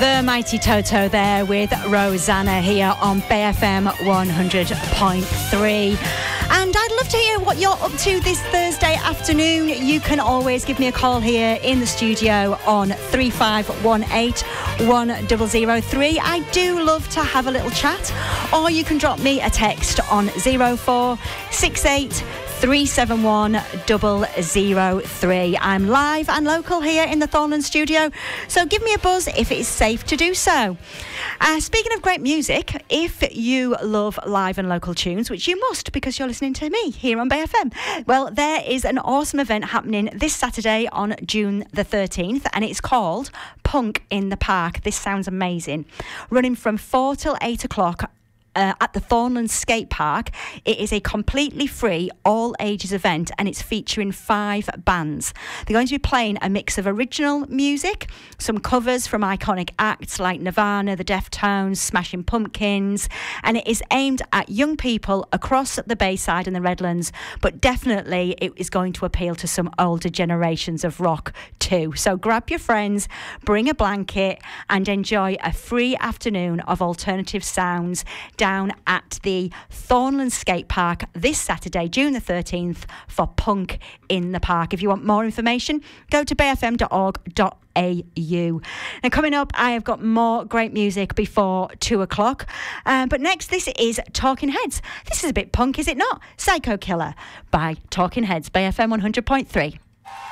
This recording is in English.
The Mighty Toto there with Rosanna here on BFM 100.3. And I'd love to hear what you're up to this Thursday afternoon. You can always give me a call here in the studio on 3518 1003. I do love to have a little chat. Or you can drop me a text on 0468 371 003. I'm live and local here in the Thornland studio, so give me a buzz if it's safe to do so. Speaking of great music, if you love live and local tunes, which you must because you're listening to me here on BFM, well, there is an awesome event happening this Saturday on June the 13th, and it's called Punk in the Park. This sounds amazing. Running from 4 till 8 o'clock at the Thornland Skate Park. It is a completely free, all-ages event, and it's featuring 5 bands. They're going to be playing a mix of original music, some covers from iconic acts like Nirvana, the Deftones, Smashing Pumpkins, and it is aimed at young people across the Bayside and the Redlands, but definitely it is going to appeal to some older generations of rock too. So grab your friends, bring a blanket, and enjoy a free afternoon of alternative sounds down at the Thornland Skate Park this Saturday, June the 13th, for Punk in the Park. If you want more information, go to bfm.org.au. Now, coming up, I have got more great music before 2 o'clock. But next, this is Talking Heads. This is a bit punk, is it not? Psycho Killer by Talking Heads, BFM 100.3.